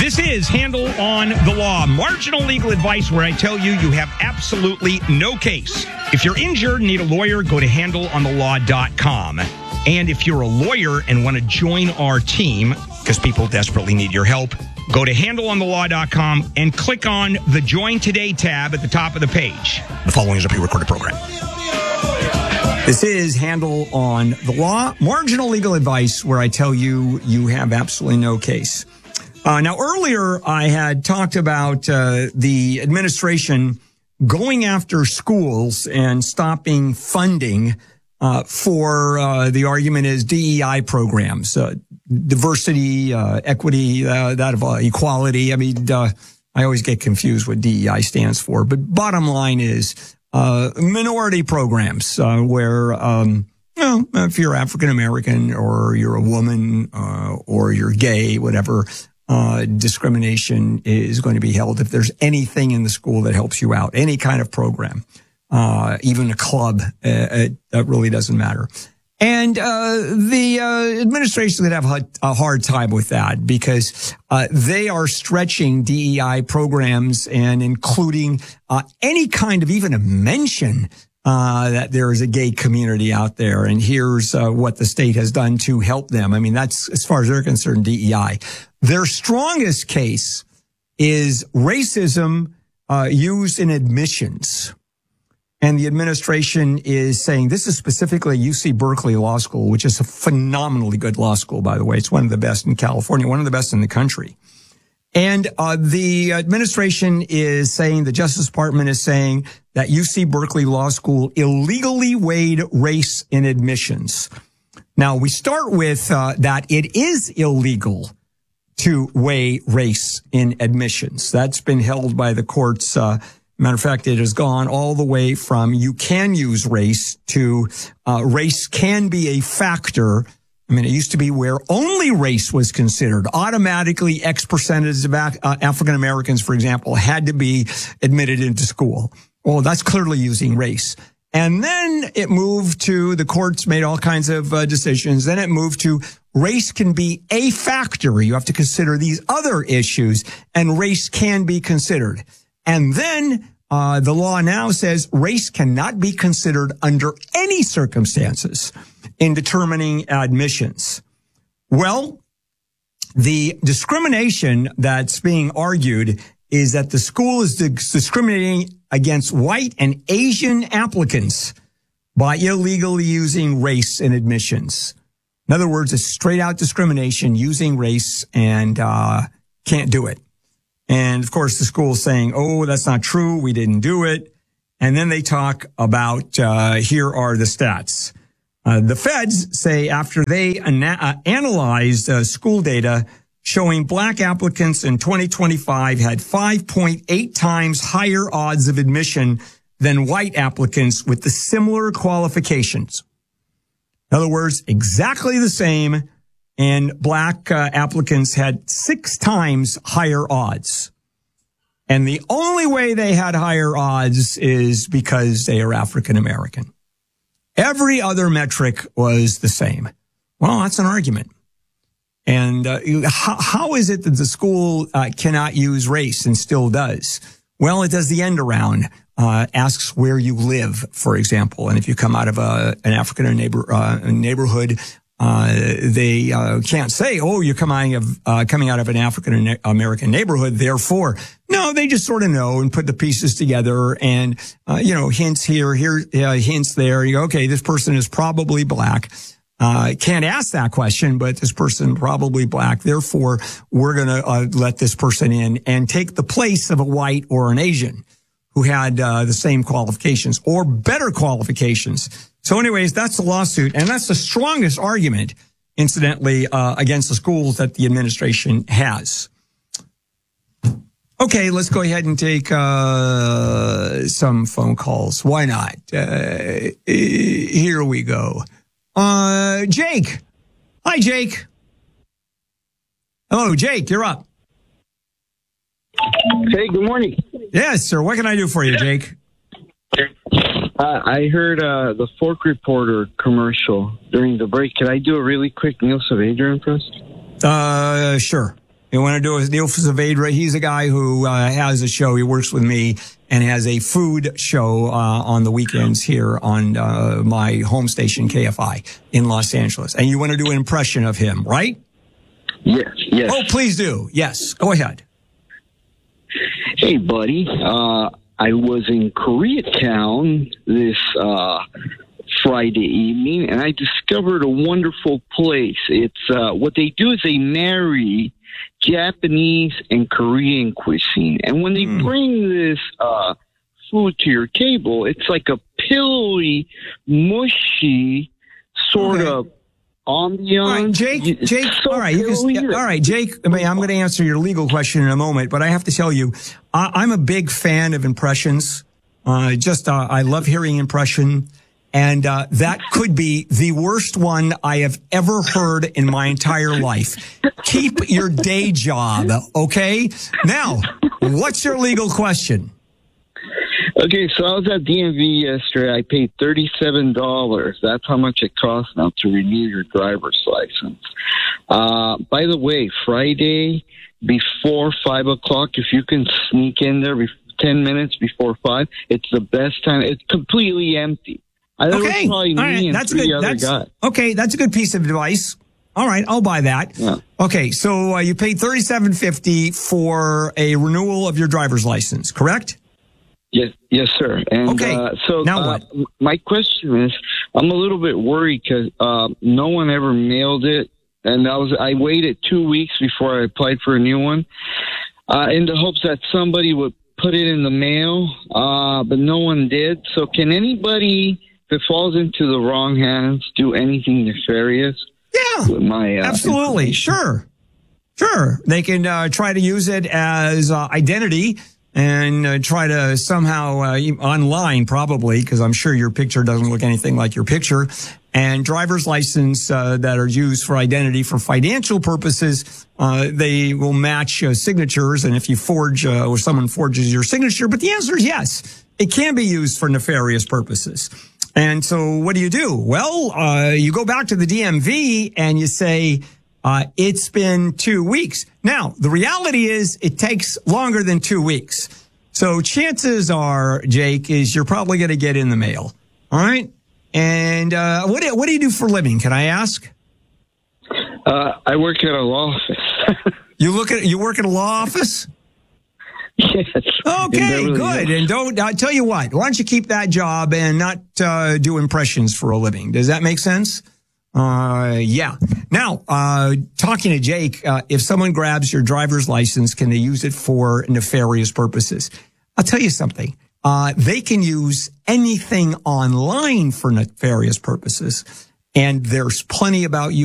This is Handle on the Law, marginal legal advice where I tell you you have absolutely no case. If you're injured and need a lawyer, go to handleonthelaw.com. And if you're a lawyer and want to join our team, because people desperately need your help, go to handleonthelaw.com and click on the Join Today tab at the top of the page. The following is a pre-recorded program. This is Handle on the Law, marginal legal advice where I tell you you have absolutely no case. Now, earlier I had talked about the administration going after schools and stopping funding for the argument is DEI programs, diversity, equity, that of equality. I mean, I always get confused what DEI stands for, but bottom line is minority programs where if you're African American or you're a woman or you're gay, whatever. Discrimination is going to be held if there's anything in the school that helps you out, any kind of program, even a club, that really doesn't matter. And the administration is going to have a hard time with that because they are stretching DEI programs and including any kind of even a mention that there is a gay community out there. And here's what the state has done to help them. I mean, that's as far as they're concerned, DEI. Their strongest case is racism used in admissions. And the administration is saying this is specifically UC Berkeley Law School, which is a phenomenally good law school, by the way. It's one of the best in California, one of the best in the country. And the administration is saying, the Justice Department is saying that UC Berkeley Law School illegally weighed race in admissions. Now, we start with that it is illegal to weigh race in admissions. That's been held by the courts. Matter of fact, it has gone all the way from you can use race to race can be a factor. I mean, it used to be where only race was considered. Automatically, X percentage of African Americans, for example, had to be admitted into school. Well, that's clearly using race. And then it moved to the courts made all kinds of decisions. Then it moved to race can be a factor. You have to consider these other issues, and race can be considered. And then the law now says race cannot be considered under any circumstances in determining admissions. Well, the discrimination that's being argued is that the school is discriminating against white and Asian applicants by illegally using race in admissions. In other words, it's straight out discrimination using race and can't do it. And of course, the school is saying, oh, that's not true. We didn't do it. And then they talk about, here are the stats. The feds say after they analyzed school data showing black applicants in 2025 had 5.8 times higher odds of admission than white applicants with the similar qualifications. In other words, exactly the same. And black applicants had 6 times higher odds. And the only way they had higher odds is because they are African American. Every other metric was the same. Well, that's an argument. And how is it that the school cannot use race and still does? Well, it does the end around, asks where you live, for example. And if you come out of an African neighborhood, they can't say, oh, you're coming out of an African American neighborhood, therefore. No, they just sort of know and put the pieces together and, hints here, hints there. You go, okay, this person is probably black. Can't ask that question, but this person probably black. Therefore, we're going to let this person in and take the place of a white or an Asian who had the same qualifications or better qualifications. So anyways, that's the lawsuit, and that's the strongest argument, incidentally, against the schools that the administration has. Okay, let's go ahead and take some phone calls. Why not? Here we go. Jake. Hi, Jake. Hello, Jake, you're up. Hey, good morning. Yes, sir. What can I do for you, Jake? I heard the Fork Reporter commercial during the break. Can I do a really quick Niels of Adrian first? Sure. You want to do Neil Saavedra. He's a guy who has a show. He works with me and has a food show on the weekends here on my home station, KFI, in Los Angeles. And you want to do an impression of him, right? Yes. Oh, please do. Yes. Go ahead. Hey, buddy. I was in Koreatown this Friday evening, and I discovered a wonderful place. It's what they do is they marry Japanese and Korean cuisine, and when they bring this food to your table, it's like a pillowy, mushy sort of ambiance. All right, Jake. So all right, Jake. I mean, I'm going to answer your legal question in a moment, but I have to tell you, I'm a big fan of impressions. I love hearing impression. And that could be the worst one I have ever heard in my entire life. Keep your day job, okay? Now, what's your legal question? Okay, so I was at DMV yesterday. I paid $37. That's how much it costs now to renew your driver's license. By the way, Friday before 5 o'clock, if you can sneak in there 10 minutes before 5, it's the best time. It's completely empty. Okay, all right. That's a good piece of advice. All right, I'll buy that. Yeah. Okay, so you paid $37.50 for a renewal of your driver's license, correct? Yes, sir. And okay. So now what? My question is, I'm a little bit worried because no one ever mailed it, and I waited 2 weeks before I applied for a new one, in the hopes that somebody would put it in the mail, but no one did. So can anybody, if it falls into the wrong hands, do anything nefarious? Yeah, with my, absolutely. Sure. They can try to use it as identity and try to somehow online, probably, because I'm sure your picture doesn't look anything like your picture. And driver's license that are used for identity for financial purposes, they will match signatures. And if you forge or someone forges your signature, but the answer is yes, it can be used for nefarious purposes. And so what do? Well, you go back to the DMV and you say, it's been 2 weeks. Now, the reality is it takes longer than 2 weeks. So chances are, Jake, is you're probably going to get in the mail. All right. And what do you do for a living? Can I ask? I work at a law office. You work at a law office? Yes. Okay, good. And I'll tell you what, why don't you keep that job and not do impressions for a living? Does that make sense? Yeah. Now, talking to Jake, if someone grabs your driver's license, can they use it for nefarious purposes? I'll tell you something. They can use anything online for nefarious purposes. And there's plenty about you.